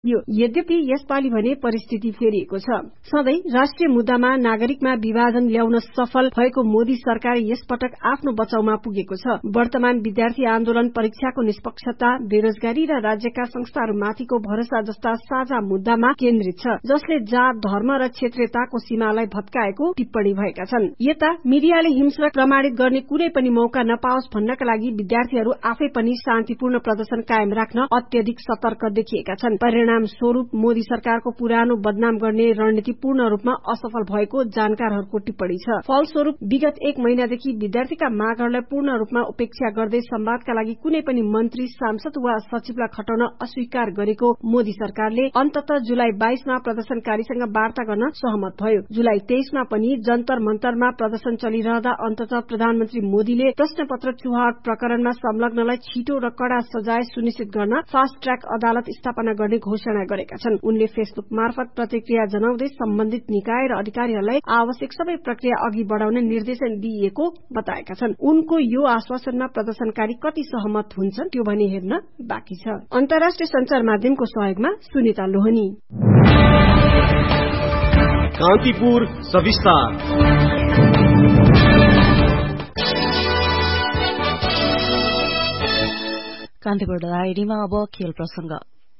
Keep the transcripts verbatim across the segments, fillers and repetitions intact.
यद्यपि यसपालि भने परिस्थिति फेरिएको छ। सधैं राष्ट्रिय मुद्दामा नागरिकमा विभाजन ल्याउन सफल भएको मोदी सरकार यसपटक आफ्नो बचाउमा पुगेको छ। वर्तमान विद्यार्थी आन्दोलन, परीक्षाको निष्पक्षता, बेरोजगारी र राज्यका संस्थाहरूमाथिको भरोसा जस्ता साझा मुद्दामा केन्द्रित छ, जसले जात, धर्म र क्षेत्रीयताको सीमालाई भत्काएको टिप्पणी भएका छन्। यता मिडियाले हिंस्रक प्रमाणित गर्ने कुनै पनि मौका नपाओस् भन्नका लागि विद्यार्थीहरू आफै पनि शान्तिपूर्ण प्रदर्शन कायम राख्न अत्यधिक सतर्क देखिएका छन्। परिणाम स्वरूप मोदी सरकारको पुरानो बदनाम गर्ने रणनीति पूर्ण रूपमा असफल भएको जानकारहरूको टिप्पणी छ। फलस्वरूप विगत एक महिनादेखि विद्यार्थीका मागहरूलाई पूर्ण रूपमा उपेक्षा गर्दै संवादका लागि कुनै पनि मन्त्री, सांसद वा सचिवलाई खटाउन अस्वीकार गरेको मोदी सरकारले अन्ततः जुलाई बाइसमा प्रदर्शनकारीसँग वार्ता गर्न सहमत भयो। जुलाई तेइसमा पनि जन्तर मन्तरमा प्रदर्शन चलिरहँदा अन्ततः प्रधानमन्त्री मोदीले प्रश्नपत्र चुहावट प्रकरणमा संलग्नलाई छिटो र कड़ा सजाय सुनिश्चित गर्न फास्ट ट्र्याक अदालत स्थापना गर्ने घोषणा गरेका छन्। उनले फेसबुक मार्फत प्रतिक्रिया जनाउँदै सम्बन्धित निकाय र अधिकारीहरूलाई आवश्यक सबै प्रक्रिया अघि बढ़ाउने निर्देशन दिइएको बताएका छन्। उनको यो आश्वासनमा प्रदर्शनकारी कति सहमत हुन्छन् त्यो भने हेर्न बाँकी छ। अन्तर्राष्ट्रिय संचार माध्यमको सहयोगमा सुनिता लोहनी। कान्तिपुर सविस्तार। कान्तिपुर डायरीमा अब खेल प्रसंग।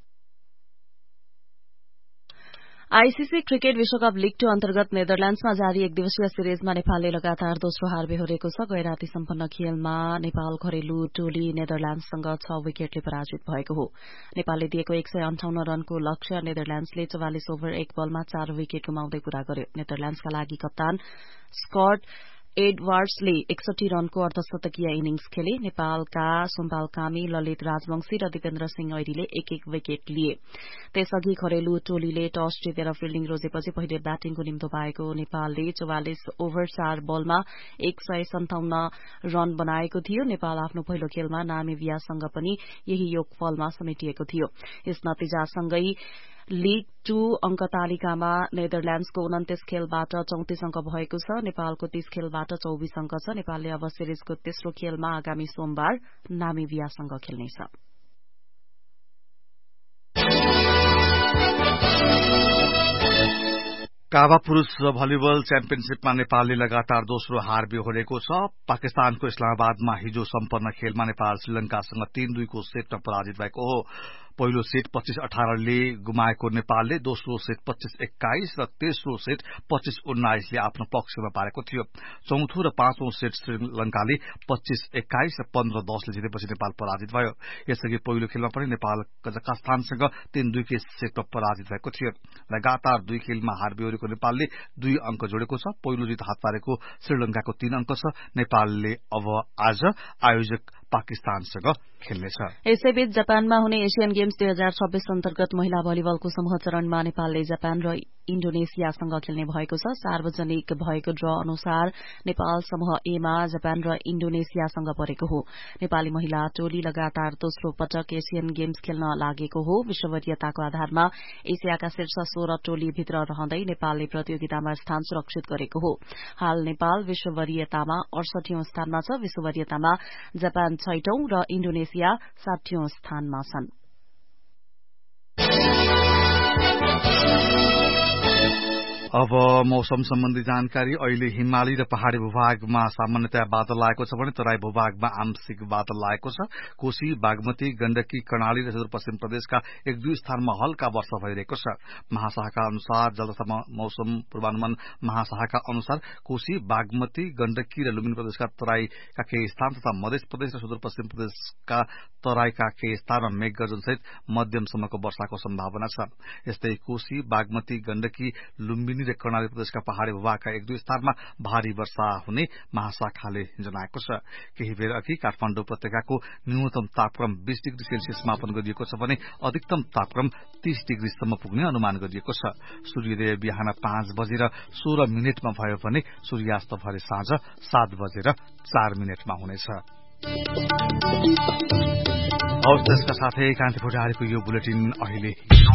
आईसीसी क्रिकेट विश्वकप लीग टू अन्तर्गत नेदरल्याण्ड्समा जारी एक दिवसीय सिरिजमा नेपालले लगातार दोस्रो हार बेहोरेको छ। गैराती सम्पन्न खेलमा नेपाल घरेलु टोली नेदरल्याण्ड्ससँग छ विकेटले पराजित भएको हो। नेपालले दिएको एक सय अन्ठाउन्न रनको लक्ष्य नेदरल्याण्ड्सले चौवालिस ओभर एक बलमा चार विकेट गुमाउँदै पूरा गर्यो। नेदरल्याण्ड्सका लागि कप्तान स्कट एडवार्ड्सले एकसठी रनको अर्धशतकीय इनिंग्स खेले। नेपालका सोमपाल कामी, ललित राजवंशी र दिपेन्द्र सिंह ऐरीले एक एक विकेट लिए। त्यसअघि घरेलु टोलीले टस जितेर फिल्डिङ रोजेपछि पहिले ब्याटिङको निम्तो पाएको नेपालले चौवालिस ओभर चार बलमा एक सय सन्ताउन्न रन बनाएको थियो। नेपाल आफ्नो पहिलो खेलमा नामिबियासँग पनि यही योगफलमा समेटिएको थियो। यस नतिजासँगै लीग टू अंक तालिकामा नेदरल्याण्ड्सको उन्तिस खेलबाट चौतिस अंक भएको छ। नेपालको तीस खेलबाट चौबीस अंक छ। नेपालले अब सिरिजको तेस्रो खेलमा आगामी सोमबार नामिबियासँग खेल्नेछ। काभा पुरूष भलिबल च्याम्पियनशीपमा नेपालले लगातार दोस्रो हार बेहोरेको छ। पाकिस्तानको इस्लामाबादमा हिजो सम्पन्न खेलमा नेपाल श्रीलंकासँग तीन दुईको सेटमा पराजित भएको हो। पहिलो सेट पच्चीस अठारले गुमाएको नेपालले दोस्रो सेट पच्चीस एक्काइस र तेस्रो सेट पच्चीस उन्नाइसले आफ्नो पक्षमा पारेको थियो। चौथो र पाँचौं सेट श्रीलंकाले पच्चीस एक्काइस र पन्ध्र दसले जितेपछि नेपाल पराजित भयो। यसअघि पहिलो खेलमा पनि नेपाल कजाकस्तानसँग तीन दुईकै सेटमा पराजित भएको थियो। लगातार दुई खेलमा हार बेहोरेको नेपालले दुई अंक जोडेको छ। पहिलो जित हात पारेको श्रीलंकाको तीन अंक छ। नेपालले अब आज आयोजक पाकिस्तानसँग खेल्नेछ। यसैबीच जापानमा हुने एशियन गेम्स दुई हजार छब्बीस अन्तर्गत महिला भलिबलको समूह चरणमा नेपालले जापान र इण्डोनेसियासँग खेल्ने भएको छ। सार्वजनिक भएको ड्र अनुसार नेपाल समूह ए मा जापान र इण्डोनेसियासँग परेको हो। नेपाली महिला टोली लगातार दोस्रो पटक एशियन गेम्स खेल्न लागेको हो। विश्ववरियताको आधारमा एसियाका शीर्ष सोह्र टोली भित्र रहँदै नेपालले प्रतियोगितामा स्थान सुरक्षित गरेको हो। हाल नेपाल विश्ववरियतामा अडसठीौं स्थानमा छ। विश्ववरियतामा जापान छैटौं र इण्डोनेसिया साठीौं स्थानमा छन्। अब मौसम सम्बन्धी जानकारी। अहिले हिमाली र पहाड़ी भूभागमा सामान्यतया बादल लागेको छ भने तराई भूभागमा आंशिक बादल लागेको छ। कोशी, बागमती, गण्डकी, कर्णाली र सुदूरपश्चिम प्रदेशका एक दुई स्थानमा हल्का वर्षा भइरहेको छ। महाशाखा अनुसार जल तथा मौसम पूर्वानुमान महाशाखा अनुसार कोशी, बागमती, गण्डकी र लुम्बिनी प्रदेशका तराईका केही स्थान तथा मध्य प्रदेश र सुदूरपश्चिम प्रदेशका तराईका केही स्थानमा मेघ गर्जनसहित मध्यमसम्मको वर्षाको सम्भावना छ। यस्तै कोशी, बागमती, गण्डकी, लुम्बिनी र कर्णाली प्रदेशका पहाड़ी भूभागका एक दुई स्थानमा भारी वर्षा हुने महाशाखाले जनाएको छ। केही बेर अघि काठमाडौँ उपत्यकाको न्यूनतम तापक्रम बीस डिग्री सेल्सियस मापन गरिएको छ भने अधिकतम तापक्रम तीस डिग्रीसम्म पुग्ने अनुमान गरिएको छ। सूर्योदय बिहान पाँच बजेर सोह्र मिनटमा भयो भने सूर्यास्त भरे साँझ सात बजेर चार मिनटमा हुनेछ। हवस्, त्यसका साथै कान्तिपुर डायरीको यो बुलेटिन अहिले